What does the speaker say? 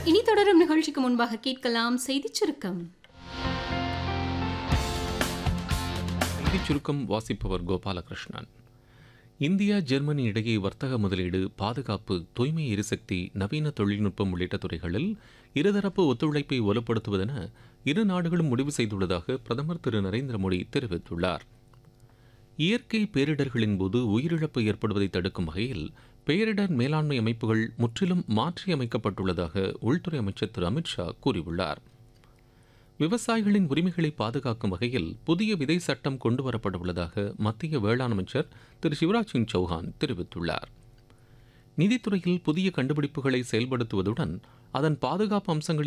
இனி தொடரும் நிகழ்ச்சிக்கு முன்பாக கேட்கலாம் செய்திச் சுருக்கம். செய்திச் சுருக்கம் வாசிப்பவர் கோபாலகிருஷ்ணன். இந்தியா ஜெர்மனி இடையே வர்த்தக முதலீடு, பாதுகாப்பு, தூய்மை எரிசக்தி, நவீன தொழில்நுட்பம் உள்ளிட்ட துறைகளில் இருதரப்பு ஒத்துழைப்பை வலுப்படுத்துவதென இரு நாடுகளும் முடிவு செய்துள்ளதாக பிரதமர் திரு நரேந்திர மோடி தெரிவித்துள்ளார். இயற்கை பேரிடர்களின் போது உயிரிழப்பு ஏற்படுவதை தடுக்கும் வகையில் பேரிடர் மேலாண்மை அமைப்புகள் முற்றிலும் மாற்றியமைக்கப்பட்டுள்ளதாக உள்துறை அமைச்சர் திரு அமித்ஷா கூறியுள்ளார். விவசாயிகளின் உரிமைகளை பாதுகாக்கும் வகையில் புதிய விதை சட்டம் கொண்டுவரப்பட உள்ளதாக மத்திய வேளாண் அமைச்சர் திரு சிவராஜ் சிங் சௌஹான் தெரிவித்துள்ளார். நிதித்துறையில் புதிய கண்டுபிடிப்புகளை செயல்படுத்துவதுடன் அதன் பாதுகாப்பு அம்சங்களை